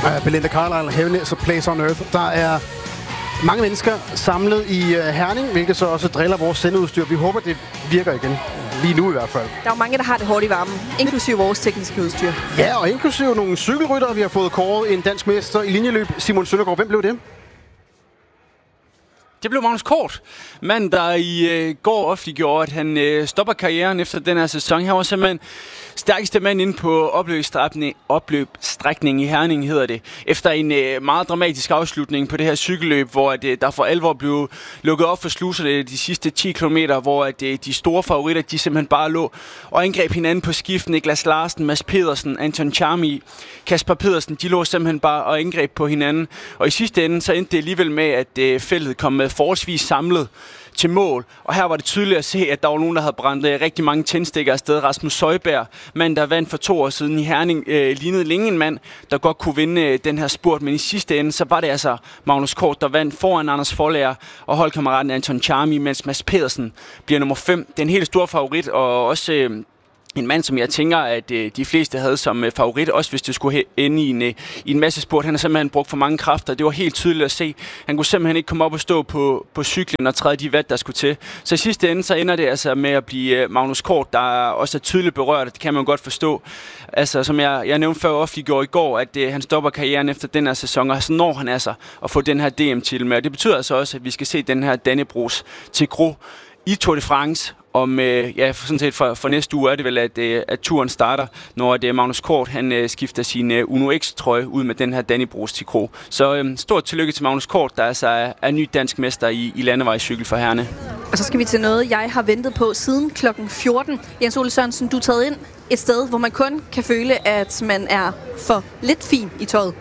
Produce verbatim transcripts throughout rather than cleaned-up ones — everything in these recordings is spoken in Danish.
Uh, Belinda Carlisle, Heaven is a Place on Earth. Der er mange mennesker samlet i uh, Herning, hvilket så også driller vores sendeudstyr. Vi håber, det virker igen. Lige nu i hvert fald. Der er jo mange, der har det hårdt i varmen, inklusive vores tekniske udstyr. Ja, og inklusive nogle cykelryttere. Vi har fået kåret en dansk mester i linjeløb, Simon Søndergaard. Hvem blev det? Det blev Magnus Kort, mand, der i øh, går offentliggjorde, at han øh, stopper karrieren efter den her sæson. Han var simpelthen stærkeste mand inde på opløbsstrækning, opløbsstrækning i Herning, hedder det. Efter en øh, meget dramatisk afslutning på det her cykelløb, hvor at, øh, der for alvor blev lukket op for sluserne de sidste ti kilometer, hvor at, øh, de store favoritter, de simpelthen bare lå og angreb hinanden på skift. Niklas Larsen, Mads Pedersen, Anton Charmi, Kasper Pedersen, de lå simpelthen bare og angreb på hinanden. Og i sidste ende, så endte det alligevel med, at øh, feltet kom med forholdsvis samlet til mål. Og her var det tydeligt at se, at der var nogen, der havde brændt øh, rigtig mange tændstikker afsted. Rasmus Søjberg, mand, der vandt for to år siden i Herning, øh, lignede længe en mand, der godt kunne vinde øh, den her spurt. Men i sidste ende, så var det altså Magnus Kort, der vandt foran Anders Forlager og holdkammeraten Anton Charmi, mens Mads Pedersen bliver nummer fem. Det er en helt stor favorit, og også Øh, en mand, som jeg tænker, at øh, de fleste havde som øh, favorit, også hvis det skulle ende i en, øh, i en masse sport. Han har simpelthen brugt for mange kræfter. Det var helt tydeligt at se. Han kunne simpelthen ikke komme op og stå på, på cyklen og træde de watt, der skulle til. Så i sidste ende, så ender det altså med at blive øh, Magnus Kort, der også er tydeligt berørt. Det kan man godt forstå. Altså, som jeg, jeg nævnte før offentliggjorde i går, at øh, han stopper karrieren efter den her sæson, og så når han altså at få den her D M-titel med. Og det betyder altså også, at vi skal se den her Dannebrogs til Gro i Tour de France. Om, øh, ja, for, sådan set for, for næste uge er det vel, at, øh, at turen starter, når det Magnus Kort han øh, skifter sin øh, Uno X-trøje ud med den her Dannebrogs Tigro. Så øh, stort tillykke til Magnus Kort, der altså er, er ny dansk mester i, i landevejscykel for Herne. Og så skal vi til noget, jeg har ventet på siden klokken fjorten. Jens Ole Sørensen, du er taget ind et sted, hvor man kun kan føle, at man er for lidt fin i tøjet.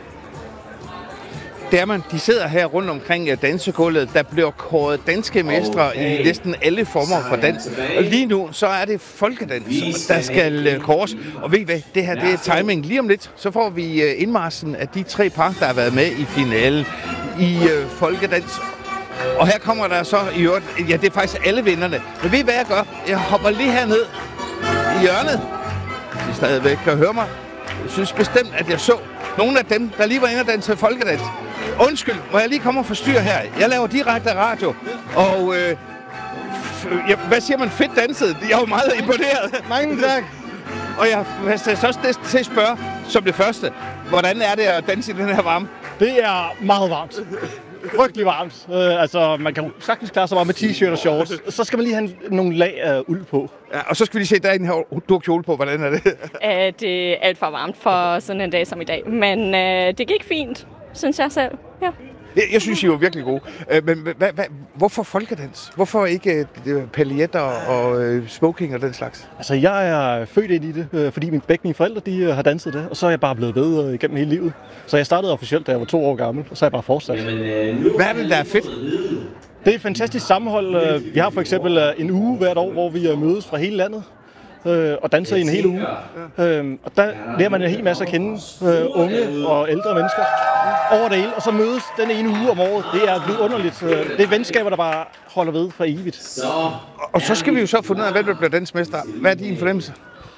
Det er man. De sidder her rundt omkring dansegulvet, der bliver kåret danske mestre i næsten alle former for dans. Og lige nu, så er det folkedans, der skal kåres. Og ved I hvad? Det her, det er timing. Lige om lidt, så får vi indmarsen af de tre par, der har været med i finalen i uh, folkedans. Og her kommer der så i øvrigt, ja, det er faktisk alle vinderne. Men ved I hvad jeg gør? Jeg hopper lige herned i hjørnet. De stadigvæk kan høre mig. Jeg synes bestemt, at jeg så nogle af dem, der lige var inde og danse folkedans. Undskyld, må jeg lige komme og forstyrre her? Jeg laver direkte radio, og øh, f- ja, hvad siger man? Fedt danset. Jeg er jo meget imponeret. Mange tak. Og jeg vil så også til at spørge, som det første, hvordan er det at danse i den her varme? Det er meget varmt. Frygtelig varmt. Uh, altså, man kan sagtens klare sig bare med t-shirt og shorts. Så skal man lige have nogle lag af uld på. Ja, og så skal vi lige se, der er en her, du har kjole på. Hvordan er det? Uh, det er alt for varmt for sådan en dag som i dag. Men uh, det gik fint, synes jeg selv. Ja. Jeg, jeg synes, I var virkelig gode. Uh, men hva, hva, hvorfor folkedans? Hvorfor ikke uh, paljetter og uh, smoking og den slags? Altså, jeg er født ind i det, øh, fordi min, begge mine forældre de, øh, har danset det. Og så er jeg bare blevet ved øh, gennem hele livet. Så jeg startede officielt, da jeg var to år gammel. Og så er jeg bare fortsat. Hvad er det, der er fedt? Det er et fantastisk sammenhold. Vi har for eksempel en uge hvert år, hvor vi mødes fra hele landet. Øh, og danser i en hel uge. Øh, og der lærer man en hel masse at kende. Øh, unge og ældre mennesker over det hele. Og så mødes den ene uge om året. Det er vidunderligt. Det er venskaber, der bare holder ved for evigt. Og så skal vi jo så finde ud af, hvem der bliver dansk mester. Hvad er din fornemmelse?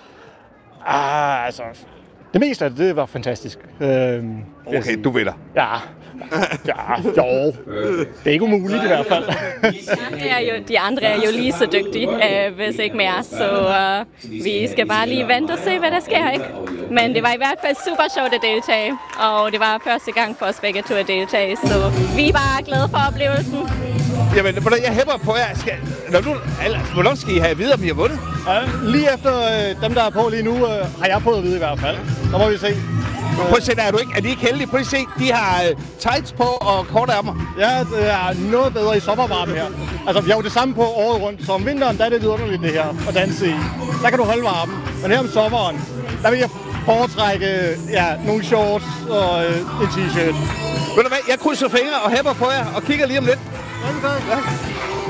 Ah, altså... Det meste af det, det var fantastisk. Øh, okay, du vinder. Ja. Ja, jo. Det er ikke umuligt i hvert fald. De, er jo, de andre er jo lige så dygtige, øh, hvis ikke mere. Så øh, vi skal bare lige vente og se, hvad der sker, ikke? Men det var i hvert fald super sjovt at deltage. Og det var første gang for os begge to at deltage. Så vi er bare glade for oplevelsen. Jamen, jeg hæpper på jer. Skal, når du, hvornår skal I have at vide, om I har vundet? Ja, lige efter øh, dem, der er på lige nu, øh, har jeg fået at vide i hvert fald. Så må vi se. Prøv at se, er, du ikke, er de ikke heldige? Prøv at se, de har uh, tights på og korte ærmer. Ja, det er noget bedre i sommervarmen her. Altså, vi har jo det samme på året rundt, så om vinteren, der er det vidunderligt det her at danse i. Der kan du holde varmen. Men her om sommeren, der vil jeg foretrække ja, nogle shorts og øh, en t-shirt. Ved du hvad, jeg krydser fingre og hæpper på jer og kigger lige om lidt. Ja,